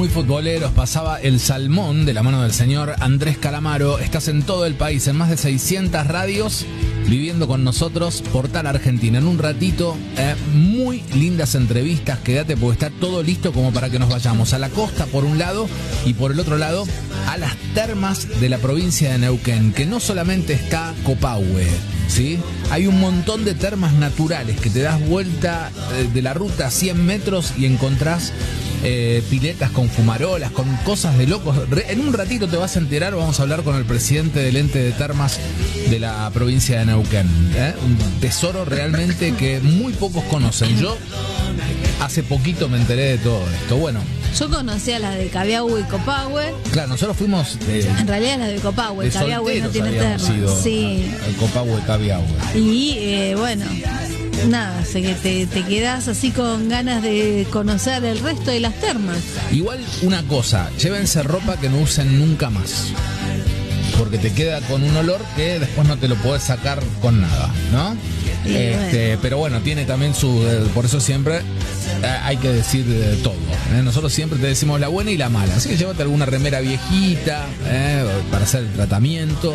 muy futboleros. Pasaba El Salmón de la mano del señor Andrés Calamaro. Estás en todo el país, en más de 600 radios, viviendo con nosotros Portal Argentina. En un ratito, muy lindas entrevistas. Quédate porque está todo listo como para que nos vayamos a la costa por un lado y por el otro lado a las termas de la provincia de Neuquén, que no solamente está Copahue, ¿sí? Hay un montón de termas naturales que te das vuelta de la ruta a 100 metros y encontrás piletas con fumarolas, con cosas de locos. En un ratito te vas a enterar, vamos a hablar con el presidente del ente de termas de la provincia de Neuquén. Un tesoro realmente que muy pocos conocen. Yo hace poquito me enteré de todo esto. Bueno, yo conocía las de Cabiahue y Copahue. Claro, nosotros fuimos en realidad las de Copahue, Cabiahue no tiene termas. Sí. Copahue, Cabiahue. Y bueno, nada, sé que te quedás así con ganas de conocer el resto de las termas. Igual una cosa, llévense ropa que no usen nunca más, porque te queda con un olor que después no te lo podés sacar con nada, ¿no? Bueno. Pero bueno, tiene también su... por eso siempre hay que decir todo. Nosotros siempre te decimos la buena y la mala. Así que llévate alguna remera viejita para hacer el tratamiento.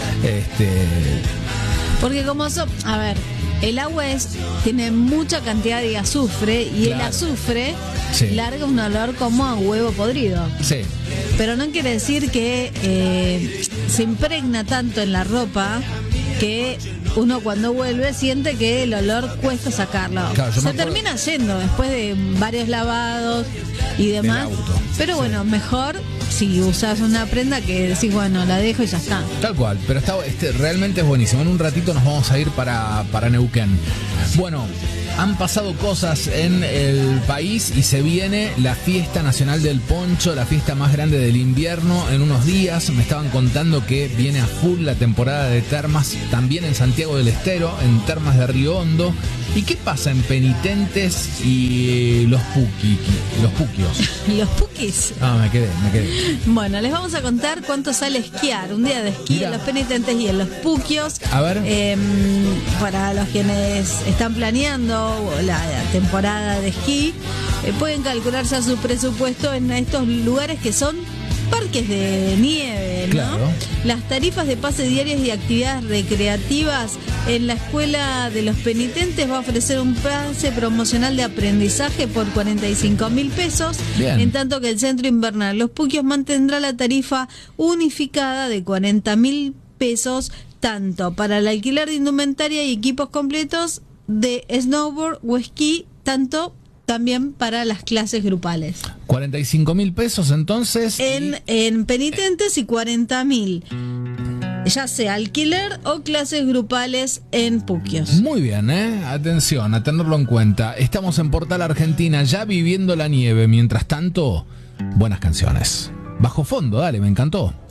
Porque como a ver, el agua tiene mucha cantidad de azufre y claro, el azufre larga un olor como a huevo podrido. Sí. Pero no quiere decir que se impregna tanto en la ropa que uno cuando vuelve siente que el olor cuesta sacarlo. Claro, se termina yendo después de varios lavados y demás. Pero bueno, mejor si usas una prenda que decís, bueno, la dejo y ya está. Tal cual, pero realmente es buenísimo. En un ratito nos vamos a ir para Neuquén. Bueno, han pasado cosas en el país y se viene la fiesta nacional del poncho, la fiesta más grande del invierno. En unos días me estaban contando que viene a full la temporada de termas, también en Santiago del Estero, en termas de Río Hondo. ¿Y qué pasa en Penitentes y los puquios? ¿Los puquis? Ah, me quedé. Bueno, les vamos a contar cuánto sale esquiar, un día de esquí en los Penitentes y en los puquios. A ver. Para los quienes están planeando la temporada de esquí, pueden calcularse a su presupuesto en estos lugares que son parques de nieve, ¿no? Claro. Las tarifas de pase diarios y actividades recreativas en la Escuela de los Penitentes va a ofrecer un pase promocional de aprendizaje por 45.000 pesos. Bien. En tanto que el Centro Invernal Los Puquios mantendrá la tarifa unificada de 40.000 pesos, tanto para el alquiler de indumentaria y equipos completos de snowboard o esquí, tanto también para las clases grupales. 45.000 pesos entonces. En Penitentes y 40.000, ya sea alquiler o clases grupales en Puquios. Muy bien, atención, a tenerlo en cuenta. Estamos en Portal Argentina, ya viviendo la nieve. Mientras tanto, buenas canciones. Bajo fondo, dale, me encantó.